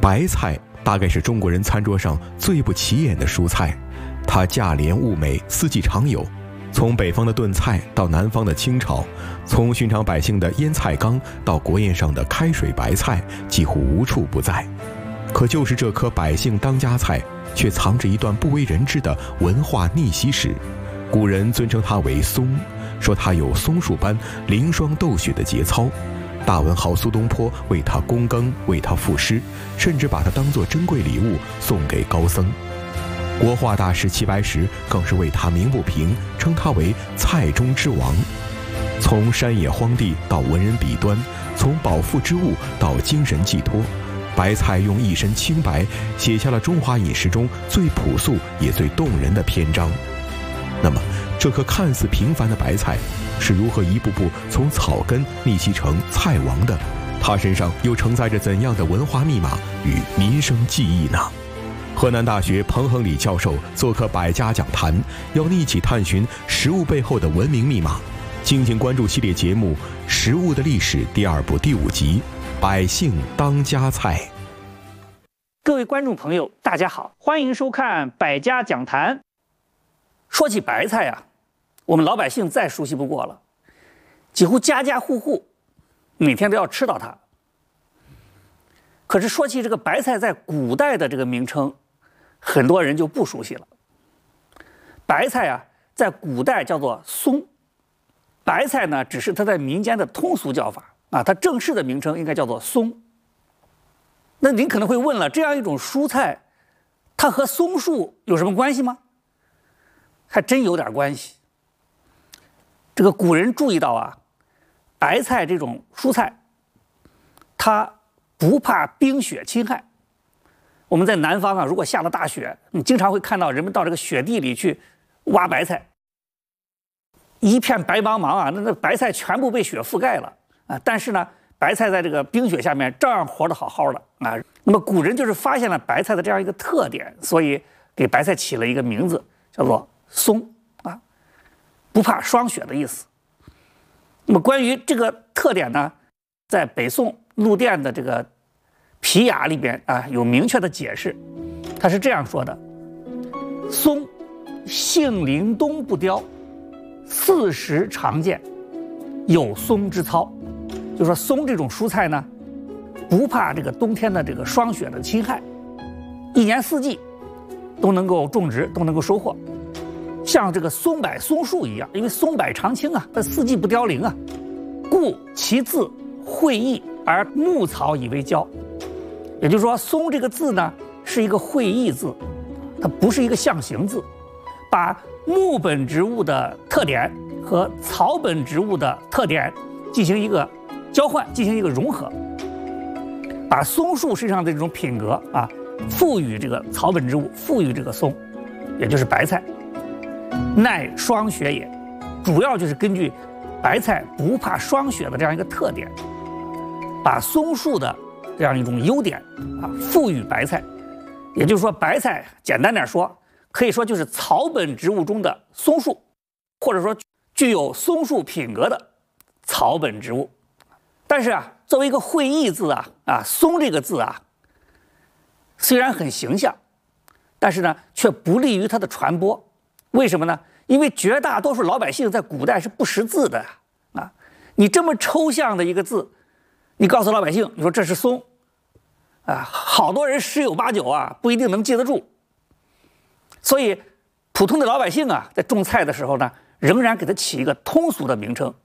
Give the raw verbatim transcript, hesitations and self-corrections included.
白菜大概是中国人餐桌上最不起眼的蔬菜，它价廉物美，四季常有。从北方的炖菜到南方的清炒，从寻常百姓的腌菜缸到国宴上的开水白菜，几乎无处不在。可就是这颗百姓当家菜，却藏着一段不为人知的文化逆袭史。古人尊称它为松，说它有松树般凌霜斗雪的节操。大文豪苏东坡为它躬耕，为它赋诗，甚至把它当作珍贵礼物送给高僧。国画大师齐白石更是为他鸣不平，称他为菜中之王。从山野荒地到文人笔端，从饱腹之物到精神寄托，白菜用一身清白写下了中华饮食中最朴素也最动人的篇章。那么这颗看似平凡的白菜是如何一步步从草根逆袭成菜王的？它身上又承载着怎样的文化密码与民生记忆呢？河南大学彭恒礼教授做客百家讲坛，要你一起探寻食物背后的文明密码。敬请关注系列节目《食物的历史》第二部第五集《百姓当家菜》。 各位观众朋友，大家好，欢迎收看百家讲坛。说起白菜啊，我们老百姓再熟悉不过了，几乎家家户户每天都要吃到它。可是说起这个白菜在古代的这个名称，很多人就不熟悉了。白菜啊，在古代叫做松，白菜呢只是它在民间的通俗叫法啊，它正式的名称应该叫做松。那您可能会问了，这样一种蔬菜，它和松树有什么关系吗？还真有点关系。这个古人注意到啊，白菜这种蔬菜，它不怕冰雪侵害。我们在南方啊，如果下了大雪，你经常会看到人们到这个雪地里去挖白菜，一片白茫茫啊，那那白菜全部被雪覆盖了啊。但是呢，白菜在这个冰雪下面照样活得好好的啊。那么古人就是发现了白菜的这样一个特点，所以给白菜起了一个名字，叫做松啊，不怕霜雪的意思。那么关于这个特点呢，在北宋陆佃的这个皮雅里边啊，有明确的解释。他是这样说的：松，性凛冬不凋，四时常见，有松之操。就说松这种蔬菜呢，不怕这个冬天的这个霜雪的侵害，一年四季都能够种植，都能够收获，像这个松柏松树一样，因为松柏常青啊，它四季不凋零啊，故其字会意而木草以为交。也就是说，松这个字呢是一个会意字，它不是一个象形字，把木本植物的特点和草本植物的特点进行一个交换，进行一个融合，把松树身上的这种品格啊赋予这个草本植物，赋予这个松，也就是白菜，耐霜雪也。主要就是根据白菜不怕霜雪的这样一个特点，把松树的这样一种优点啊赋予白菜。也就是说，白菜简单点说，可以说就是草本植物中的松树，或者说具有松树品格的草本植物。但是啊，作为一个会意字啊啊，松这个字啊，虽然很形象，但是呢，却不利于它的传播。为什么呢？因为绝大多数老百姓在古代是不识字的啊。你这么抽象的一个字，你告诉老百姓，你说这是松，啊，好多人十有八九啊不一定能记得住。所以，普通的老百姓啊，在种菜的时候呢，仍然给它起一个通俗的名称